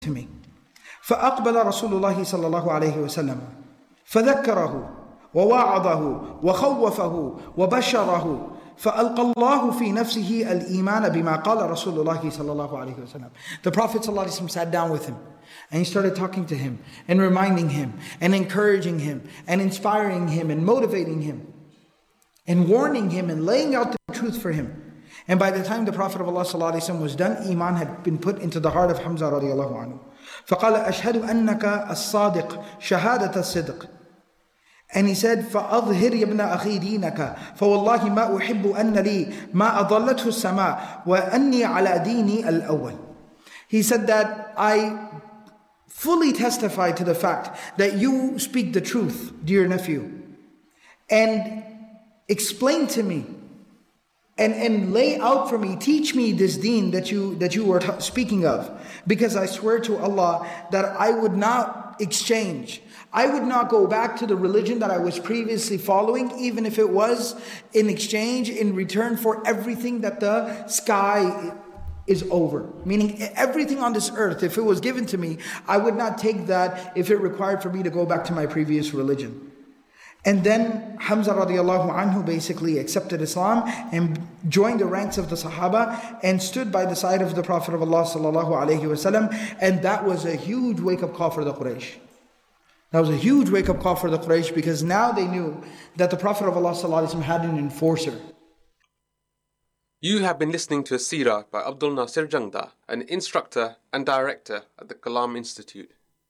to me. فأقبل رسول الله صلى الله عليه وسلم فذكره وواعظه وخوفه وبشره فألقى الله في نفسه الإيمان بما قال رسول الله صلى الله عليه وسلم. The Prophet صلى الله عليه وسلم sat down with him and he started talking to him and reminding him and encouraging him and inspiring him and motivating him and warning him and laying out the truth for him. And by the time the Prophet of Allah صلى الله عليه وسلم was done, Iman had been put into the heart of Hamza رضي الله عنه. فقال أشهد أنك الصادق شهادة الصدق. And he said, فأظهر يا ابن أخي دينك فوالله ما أحب أن لي ما أضلته السماء وأني على ديني الأول. He said that I fully testify to the fact that you speak the truth, dear nephew, and explain to me and lay out for me, teach me this deen that you were speaking of, because I swear to Allah that I would not exchange, I would not go back to the religion that I was previously following, even if it was in exchange, in return for everything that the sky is over. Meaning everything on this earth, if it was given to me, I would not take that if it required for me to go back to my previous religion. And then Hamza radiallahu anhu basically accepted Islam and joined the ranks of the Sahaba and stood by the side of the Prophet of Allah sallallahu alaihi wasallam. And that was a huge wake-up call for the Quraysh. That was a huge wake-up call for the Quraysh, because now they knew that the Prophet of Allah sallallahu alaihi wasallam had an enforcer. You have been listening to a seerah by Abdul Nasir Jangda, an instructor and director at the Kalam Institute.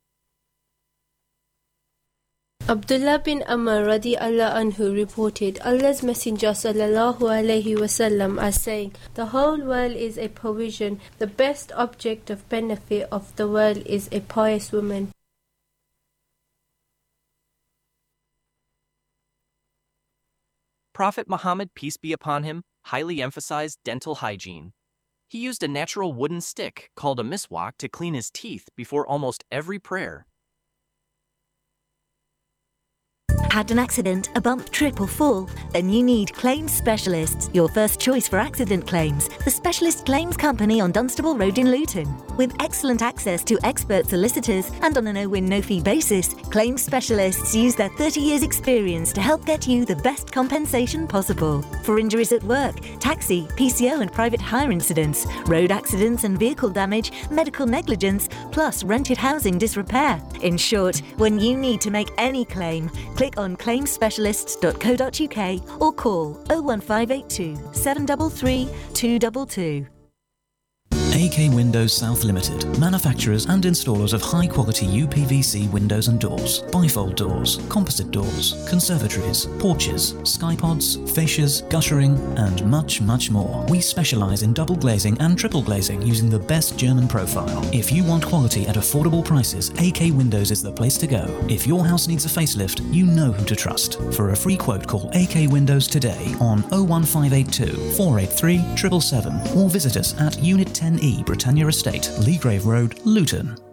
Abdullah bin Amr radiallahu anhu reported Allah's Messenger sallallahu alaihi wasallam as saying, the whole world is a provision, the best object of benefit of the world is a pious woman. Prophet Muhammad, peace be upon him, highly emphasized dental hygiene. He used a natural wooden stick called a miswak to clean his teeth before almost every prayer. Had an accident, a bump, trip or fall? Then you need Claims Specialists, your first choice for accident claims. The specialist claims company on Dunstable Road in Luton. With excellent access to expert solicitors and on a no-win, no-fee basis, Claims Specialists use their 30 years experience to help get you the best compensation possible. For injuries at work, taxi, PCO and private hire incidents, road accidents and vehicle damage, medical negligence, plus rented housing disrepair. In short, when you need to make any claim, click on claimspecialists.co.uk or call 01582 733 222. AK Windows South Limited, manufacturers and installers of high-quality UPVC windows and doors, bifold doors, composite doors, conservatories, porches, skypods, fascias, guttering, and much, much more. We specialize in double glazing and triple glazing using the best German profile. If you want quality at affordable prices, AK Windows is the place to go. If your house needs a facelift, you know who to trust. For a free quote, call AK Windows today on 01582 483 777 or visit us at Unit 10E Britannia Estate, Leagrave Road, Luton.